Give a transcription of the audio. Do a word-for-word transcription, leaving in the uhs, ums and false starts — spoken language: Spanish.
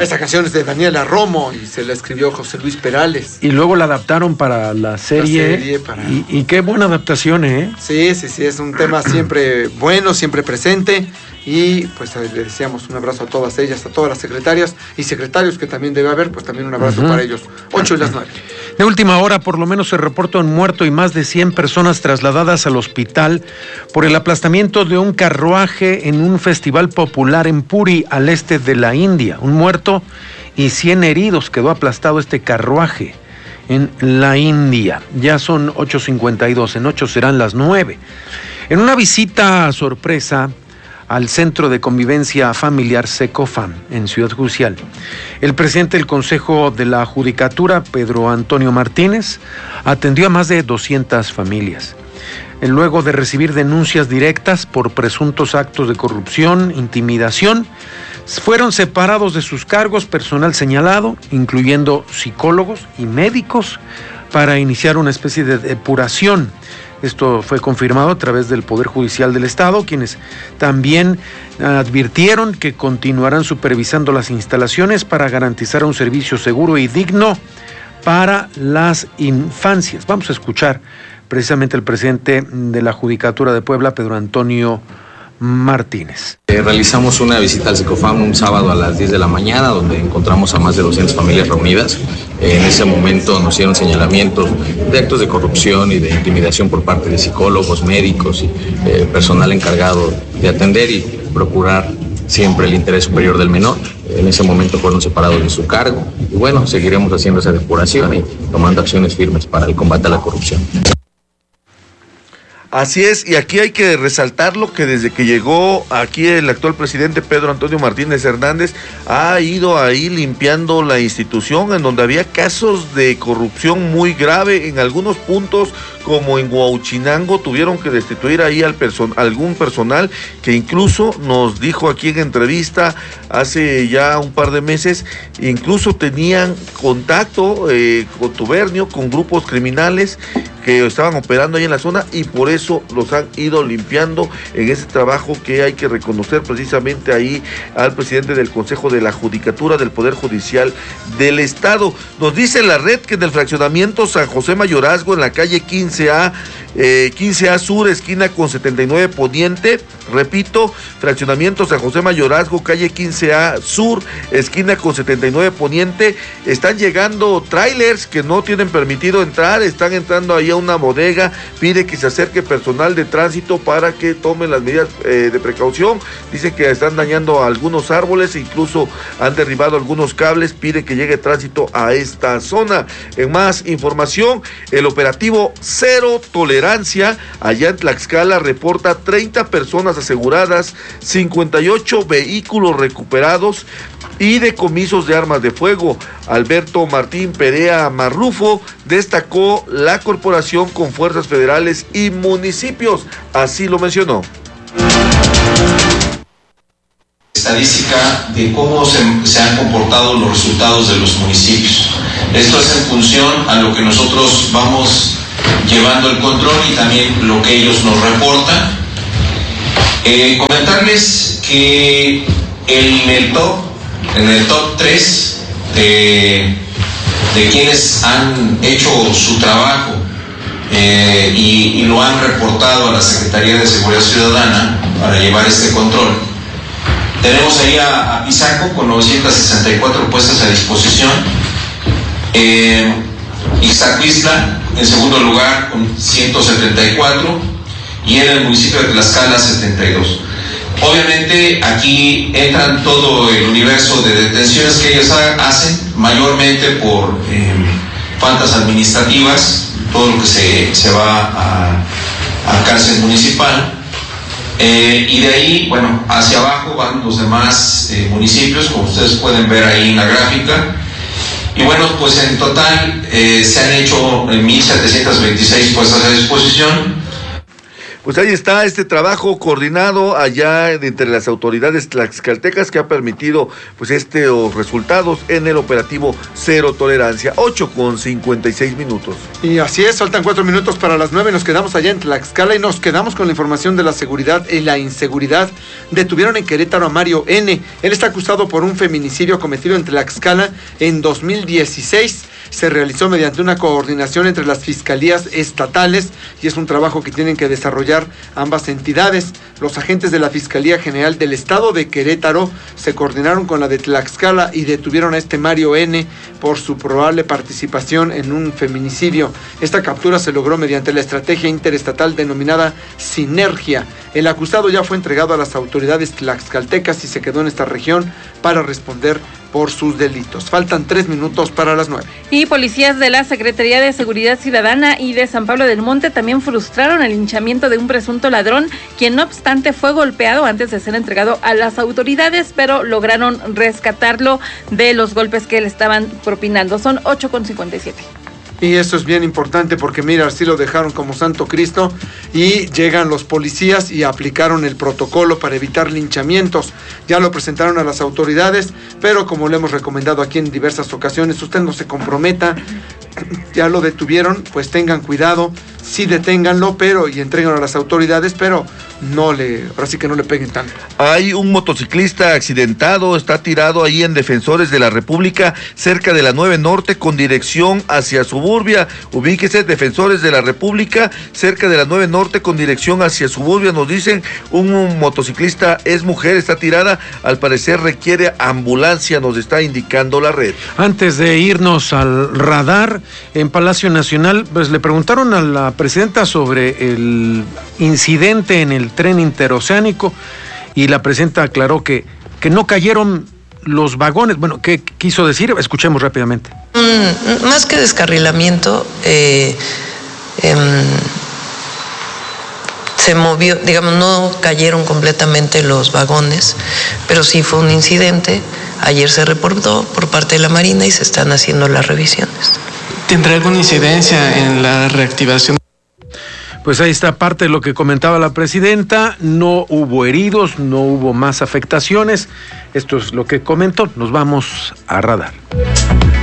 Esa canción es de Daniela Romo y se la escribió José Luis Perales. Y luego la adaptaron para la serie. La serie para... y, y qué buena adaptación, ¿eh? Sí, sí, sí, es un tema siempre bueno, siempre presente. Y pues le deseamos un abrazo a todas ellas, a todas las secretarias y secretarios que también debe haber, pues también un abrazo uh-huh. para ellos. Ocho y las nueve. De última hora, por lo menos se reporta un muerto y más de cien personas trasladadas al hospital por el aplastamiento de un carruaje en un festival popular en Puri, al este de la India. Un muerto y cien heridos. Quedó aplastado este carruaje en la India. Ya son ocho cincuenta y dos, en ocho serán las nueve. En una visita sorpresa al Centro de Convivencia Familiar SECOFAM en Ciudad Judicial, el presidente del Consejo de la Judicatura, Pedro Antonio Martínez, atendió a más de doscientas familias. Luego de recibir denuncias directas por presuntos actos de corrupción, intimidación, fueron separados de sus cargos personal señalado, incluyendo psicólogos y médicos, para iniciar una especie de depuración. Esto fue confirmado a través del Poder Judicial del Estado, quienes también advirtieron que continuarán supervisando las instalaciones para garantizar un servicio seguro y digno para las infancias. Vamos a escuchar precisamente al presidente de la Judicatura de Puebla, Pedro Antonio Martínez. Eh, realizamos una visita al SECOFAM un sábado a las diez de la mañana, donde encontramos a más de doscientas familias reunidas. Eh, en ese momento nos hicieron señalamientos de actos de corrupción y de intimidación por parte de psicólogos, médicos y eh, personal encargado de atender y procurar siempre el interés superior del menor. En ese momento fueron separados de su cargo y bueno, seguiremos haciendo esa depuración y tomando acciones firmes para el combate a la corrupción. Así es, y aquí hay que resaltarlo que desde que llegó aquí el actual presidente Pedro Antonio Martínez Hernández ha ido ahí limpiando la institución en donde había casos de corrupción muy grave en algunos puntos, como en Huauchinango tuvieron que destituir ahí al person- algún personal que incluso nos dijo aquí en entrevista hace ya un par de meses, incluso tenían contacto, eh, contubernio con grupos criminales que estaban operando ahí en la zona y por eso los han ido limpiando en ese trabajo que hay que reconocer precisamente ahí al presidente del Consejo de la Judicatura del Poder Judicial del Estado. Nos dice la red que en el fraccionamiento San José Mayorazgo, en la calle quince A, eh, quince A Sur, esquina con setenta y nueve Poniente, repito, fraccionamiento San José Mayorazgo, calle quince A Sur, esquina con setenta y nueve Poniente, están llegando trailers que no tienen permitido entrar, están entrando ahí a una bodega, pide que se acerque personal de tránsito para que tomen las medidas eh, de precaución. Dicen que están dañando algunos árboles, incluso han derribado algunos cables, pide que llegue tránsito a esta zona. En más información, el operativo Cero Tolerancia allá en Tlaxcala reporta treinta personas aseguradas, cincuenta y ocho vehículos recuperados y decomisos de armas de fuego. Alberto Martín Perea Marrufo destacó la corporación con fuerzas federales y municipios, así lo mencionó. Estadística de cómo se, se han comportado los resultados de los municipios. Esto es en función a lo que nosotros vamos llevando el control y también lo que ellos nos reportan. Eh, comentarles que en el top, en el top tres de, de quienes han hecho su trabajo eh, y, y lo han reportado a la Secretaría de Seguridad Ciudadana para llevar este control, tenemos ahí a, a Pisaco con novecientas sesenta y cuatro puestas a disposición, eh, Ixtacuistla en segundo lugar con ciento setenta y cuatro y en el municipio de Tlaxcala setenta y dos. Obviamente aquí entran todo el universo de detenciones que ellos ha, hacen, mayormente por eh, faltas administrativas, todo lo que se, se va a, a cárcel municipal. Eh, y de ahí, bueno, hacia abajo van los demás eh, municipios, como ustedes pueden ver ahí en la gráfica. Y bueno, pues en total eh, se han hecho mil setecientas veintiséis puestas a disposición. Pues ahí está este trabajo coordinado allá entre las autoridades tlaxcaltecas que ha permitido pues estos resultados en el operativo Cero Tolerancia. ocho con cincuenta y seis minutos. Y así es, faltan cuatro minutos para las nueve. Nos quedamos allá en Tlaxcala y nos quedamos con la información de la seguridad y la inseguridad. Detuvieron en Querétaro a Mario N. Él está acusado por un feminicidio cometido en Tlaxcala en dos mil dieciséis. Se realizó mediante una coordinación entre las fiscalías estatales y es un trabajo que tienen que desarrollar ambas entidades. Los agentes de la Fiscalía General del Estado de Querétaro se coordinaron con la de Tlaxcala y detuvieron a este Mario N. por su probable participación en un feminicidio. Esta captura se logró mediante la estrategia interestatal denominada Sinergia. El acusado ya fue entregado a las autoridades tlaxcaltecas y se quedó en esta región para responder por sus delitos. Faltan tres minutos para las nueve. Y policías de la Secretaría de Seguridad Ciudadana y de San Pablo del Monte también frustraron el linchamiento de un presunto ladrón, quien no obstante fue golpeado antes de ser entregado a las autoridades, pero lograron rescatarlo de los golpes que le estaban propinando. Son ocho con cincuenta y siete. Y eso es bien importante porque mira, así lo dejaron como Santo Cristo y llegan los policías y aplicaron el protocolo para evitar linchamientos. Ya lo presentaron a las autoridades, pero como le hemos recomendado aquí en diversas ocasiones, usted no se comprometa, ya lo detuvieron, pues tengan cuidado, sí deténganlo, pero y entréganlo a las autoridades, pero no le, ahora sí que no le peguen tanto. Hay un motociclista accidentado, está tirado ahí en Defensores de la República, cerca de la nueve Norte, con dirección hacia Suburbia. Ubíquese, Defensores de la República, cerca de la nueve Norte, con dirección hacia Suburbia. Nos dicen, un, un motociclista es mujer, está tirada, al parecer requiere ambulancia, nos está indicando la red. Antes de irnos al radar, en Palacio Nacional, pues le preguntaron a la presidenta sobre el incidente en el tren interoceánico y la presidenta aclaró que, que no cayeron los vagones. Bueno, ¿qué quiso decir? Escuchemos rápidamente. Mm, más que descarrilamiento, eh, eh, se movió, digamos, no cayeron completamente los vagones, pero sí fue un incidente. Ayer se reportó por parte de la Marina y se están haciendo las revisiones. ¿Tendrá alguna incidencia en la reactivación? Pues ahí está parte de lo que comentaba la presidenta. No hubo heridos, no hubo más afectaciones. Esto es lo que comentó. Nos vamos a radar.